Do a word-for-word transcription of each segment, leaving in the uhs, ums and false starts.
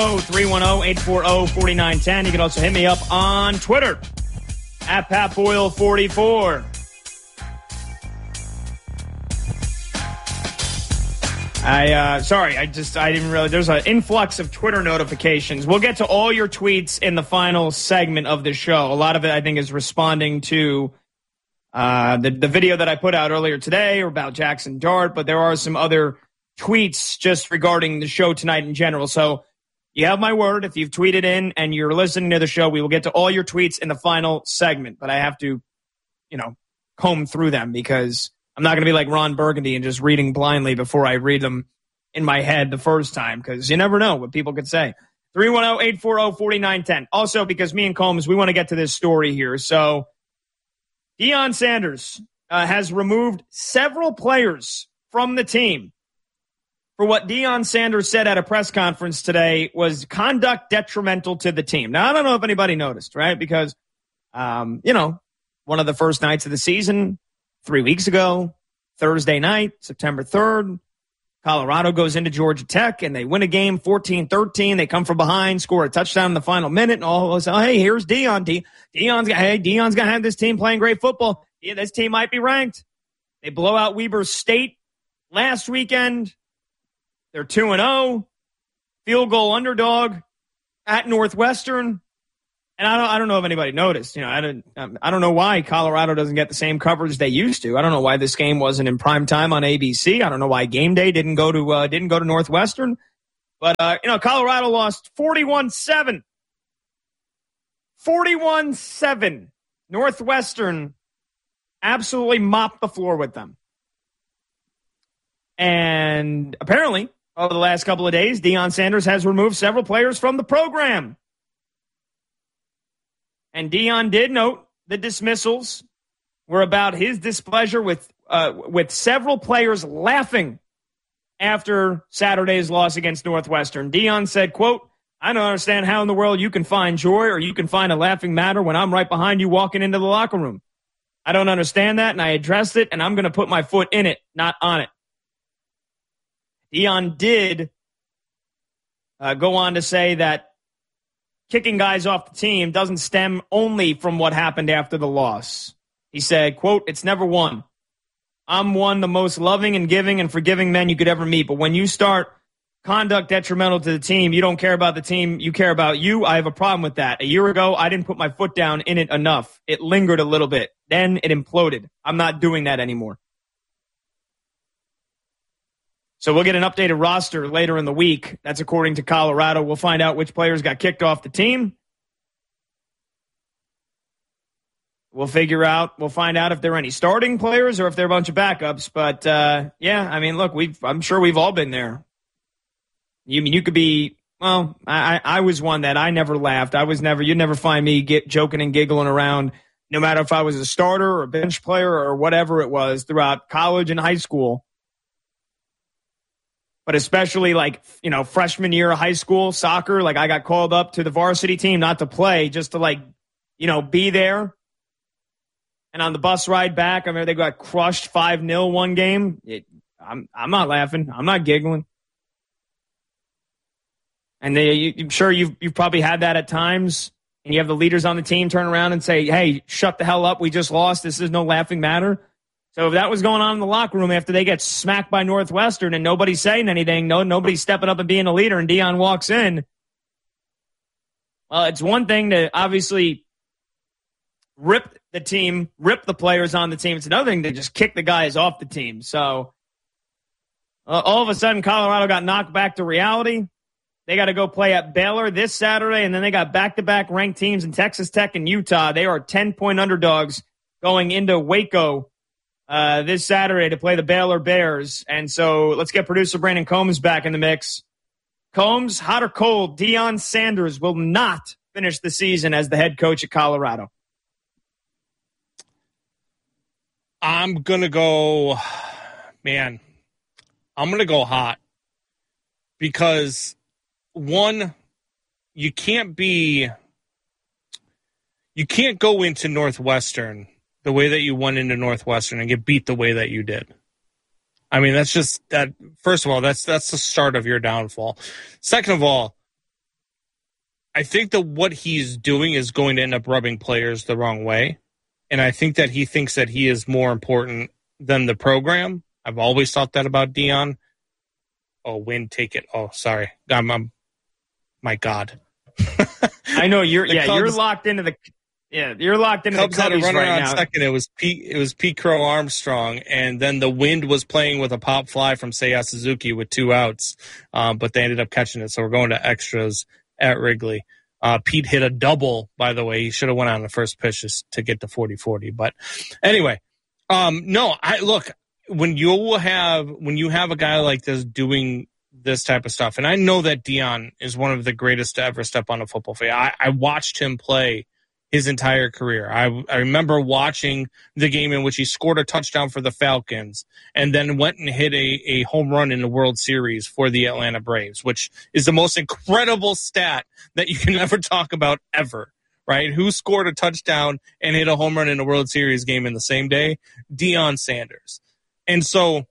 three one zero, eight four zero, four nine one zero. You can also hit me up on Twitter at Pat Boyle forty-four. I, uh, sorry, I just, I didn't realize there's an influx of Twitter notifications. We'll get to all your tweets in the final segment of the show. A lot of it, I think, is responding to uh, the, the video that I put out earlier today about Jackson Dart, but there are some other tweets just regarding the show tonight in general. So you have my word. If you've tweeted in and you're listening to the show, we will get to all your tweets in the final segment, but I have to, you know, comb through them because I'm not going to be like Ron Burgundy and just reading blindly before I read them in my head the first time because you never know what people could say. three one zero, eight four zero, four nine one zero. Also, because me and Combs, we want to get to this story here. So Deion Sanders uh, has removed several players from the team for what Deion Sanders said at a press conference today was conduct detrimental to the team. Now, I don't know if anybody noticed, right? Because, um, you know, one of the first nights of the season, Three weeks ago, Thursday night, September third, Colorado goes into Georgia Tech, and they win a game fourteen thirteen. They come from behind, score a touchdown in the final minute, and all of us, oh, hey, here's Deion. De- Deion's got, hey, Deion's going to have this team playing great football. Yeah, this team might be ranked. They blow out Weber State last weekend. They're two and oh, field goal underdog at Northwestern. And I don't, I don't know if anybody noticed. You know, I don't, I don't know why Colorado doesn't get the same coverage they used to. I don't know why this game wasn't in prime time on A B C. I don't know why Game Day didn't go to, uh, didn't go to Northwestern. But uh, you know, Colorado lost forty-one seven. forty-one seven. Northwestern absolutely mopped the floor with them. And apparently, over the last couple of days, Deion Sanders has removed several players from the program. And Deion did note the dismissals were about his displeasure with uh, with several players laughing after Saturday's loss against Northwestern. Deion said, quote, I don't understand how in the world you can find joy or you can find a laughing matter when I'm right behind you walking into the locker room. I don't understand that, and I addressed it, and I'm going to put my foot in it, not on it. Deion did uh, go on to say that kicking guys off the team doesn't stem only from what happened after the loss. He said, quote, it's never one. I'm one the most loving and giving and forgiving men you could ever meet. But when you start conduct detrimental to the team, you don't care about the team, you care about you. I have a problem with that. A year ago, I didn't put my foot down in it enough. It lingered a little bit. Then it imploded. I'm not doing that anymore. So we'll get an updated roster later in the week. That's according to Colorado. We'll find out which players got kicked off the team. We'll figure out, we'll find out if there are any starting players or if they're a bunch of backups. But, uh, yeah, I mean, look, we've, I'm sure we've all been there. You mean you could be, well, I, I was one that I never laughed. I was never, you'd never find me get joking and giggling around, no matter if I was a starter or a bench player or whatever it was throughout college and high school. But especially like, you know, freshman year of high school soccer, like I got called up to the varsity team, not to play, just to like, you know, be there. And on the bus ride back, I mean, they got crushed five nil one game. It, I'm I'm not laughing. I'm not giggling. And they, you, I'm sure you've, you've probably had that at times. And you have the leaders on the team turn around and say, hey, shut the hell up. We just lost. This is no laughing matter. So if that was going on in the locker room after they get smacked by Northwestern and nobody's saying anything, no, nobody's stepping up and being a leader, and Deion walks in, well, it's one thing to obviously rip the team, rip the players on the team. It's another thing to just kick the guys off the team. So uh, all of a sudden, Colorado got knocked back to reality. They got to go play at Baylor this Saturday, and then they got back-to-back ranked teams in Texas Tech and Utah. They are ten-point underdogs going into Waco Uh, this Saturday to play the Baylor Bears. And so let's get producer Brandon Combs back in the mix. Combs, hot or cold, Deion Sanders will not finish the season as the head coach at Colorado. I'm going to go, man, I'm going to go hot. Because, one, you can't be, you can't go into Northwestern the way that you went into Northwestern and get beat the way that you did. I mean, that's just that. First of all, that's that's the start of your downfall. Second of all, I think that what he's doing is going to end up rubbing players the wrong way. And I think that he thinks that he is more important than the program. I've always thought that about Deion. Oh, win, take it. Oh, sorry. I'm, I'm my God. I know you're, yeah, Cubs, you're locked into the, yeah, you're locked into Cubs the Cubbies had a runner right on now. second. It was Pete, it was Pete Crow Armstrong. And then the Wind was playing with a pop fly from Seiya Suzuki with two outs. Um, but they ended up catching it. So we're going to extras at Wrigley. Uh, Pete hit a double, by the way. He should have went on the first pitch to get to forty forty. But anyway, um, no, I look, when you have, when you have a guy like this doing this type of stuff, and I know that Deion is one of the greatest to ever step on a football field. I, I watched him play his entire career. I, I remember watching the game in which he scored a touchdown for the Falcons and then went and hit a, a home run in the World Series for the Atlanta Braves, which is the most incredible stat that you can ever talk about ever, right? Who scored a touchdown and hit a home run in a World Series game in the same day? Deion Sanders. And so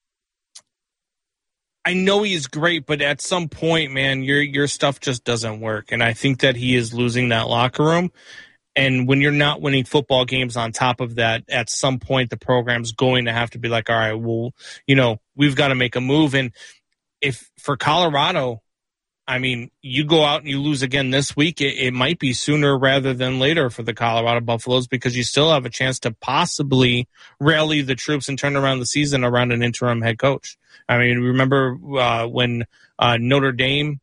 I know he's great, but at some point, man, your your stuff just doesn't work. And I think that he is losing that locker room. And when you're not winning football games on top of that, at some point the program's going to have to be like, all right, well, you know, we've got to make a move. And if for Colorado, I mean, you go out and you lose again this week, it, it might be sooner rather than later for the Colorado Buffaloes because you still have a chance to possibly rally the troops and turn around the season around an interim head coach. I mean, remember uh, when uh, Notre Dame